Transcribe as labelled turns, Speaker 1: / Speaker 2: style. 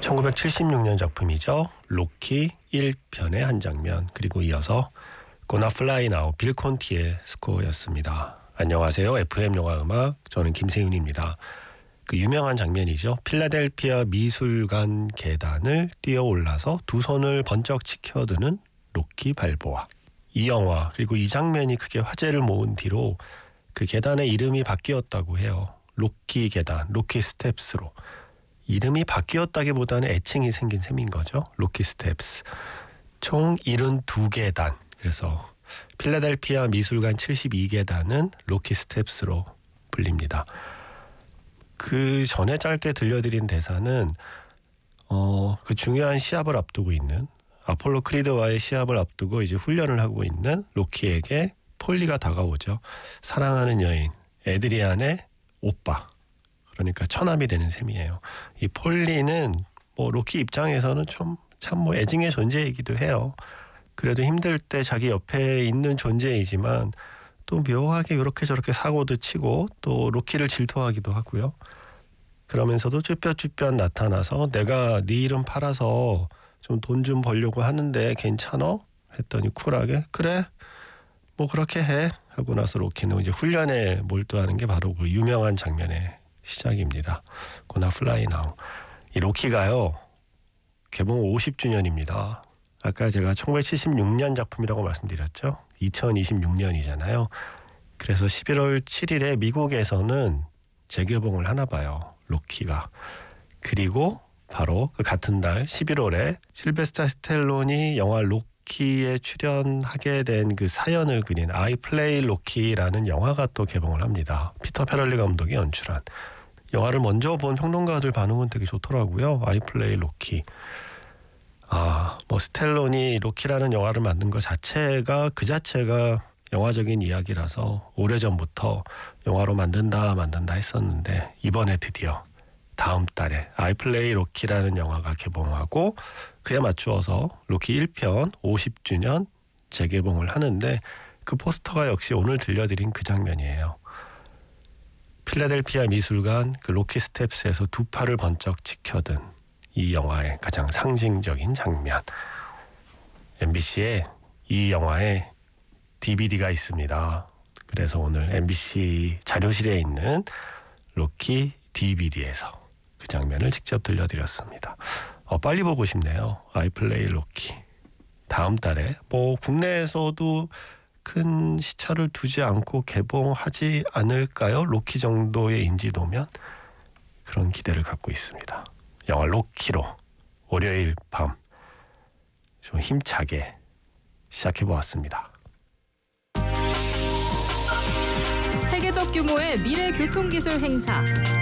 Speaker 1: 1976년 작품이죠. 로키 1편의 한 장면, 그리고 이어서 Gonna Fly Now 빌 콘티의 스코어였습니다. 안녕하세요. FM 영화음악, 저는 김세윤입니다. 그 유명한 장면이죠. 필라델피아 미술관 계단을 뛰어올라서 두 손을 번쩍 치켜드는 로키 발보아. 이 영화 그리고 이 장면이 크게 화제를 모은 뒤로 그 계단의 이름이 바뀌었다고 해요. 로키 계단, 로키 스텝스로. 이름이 바뀌었다기보다는 애칭이 생긴 셈인 거죠. 로키 스텝스. 총 72계단. 그래서 필라델피아 미술관 72계단은 로키 스텝스로 불립니다. 그 전에 짧게 들려드린 대사는 그 중요한 시합을 앞두고 있는 아폴로 크리드와의 시합을 앞두고 이제 훈련을 하고 있는 로키에게 폴리가 다가오죠. 사랑하는 여인 에드리안의 오빠. 그러니까 처남이 되는 셈이에요. 이 폴리는 로키 입장에서는 참 애증의 존재이기도 해요. 그래도 힘들 때 자기 옆에 있는 존재이지만 또 묘하게 이렇게 저렇게 사고도 치고 또 로키를 질투하기도 하고요. 그러면서도 쭈뼛쭈뼛 나타나서 내가 네 이름 팔아서 좀 돈 좀 벌려고 하는데 괜찮어? 했더니 쿨하게 그래 뭐 그렇게 해 하고 나서 로키는 이제 훈련에 몰두하는 게 바로 그 유명한 장면의 시작입니다. Gonna Fly Now. 이 로키가요 개봉 50주년입니다. 아까 제가 1976년 작품이라고 말씀드렸죠. 2026년이잖아요. 그래서 11월 7일에 미국에서는 재개봉을 하나 봐요. 로키가. 그리고 바로 그 같은 달 11월에 실베스타 스텔론이 영화 로키에 출연하게 된 그 사연을 그린 I Play 로키라는 영화가 또 개봉을 합니다. 피터 페럴리 감독이 연출한. 영화를 먼저 본 평론가들 반응은 되게 좋더라고요. I Play 로키. 스텔론이 로키라는 영화를 만든 것 자체가 영화적인 이야기라서 오래전부터 영화로 만든다 했었는데 이번에 드디어 다음 달에 I Play 로키라는 영화가 개봉하고 그에 맞추어서 로키 1편 50주년 재개봉을 하는데 그 포스터가 역시 오늘 들려드린 그 장면이에요. 필라델피아 미술관 그 로키 스텝스에서 두 팔을 번쩍 치켜든 이 영화의 가장 상징적인 장면. MBC에 이 영화의 DVD가 있습니다. 그래서 오늘 MBC 자료실에 있는 로키 DVD에서 그 장면을 직접 들려드렸습니다. 빨리 보고 싶네요. I Play 로키. 다음 달에 국내에서도 큰 시차를 두지 않고 개봉하지 않을까요? 로키 정도의 인지도면 그런 기대를 갖고 있습니다. 영화 로키로 월요일 밤 좀 힘차게 시작해보았습니다.
Speaker 2: 세계적 규모의 미래 교통기술 행사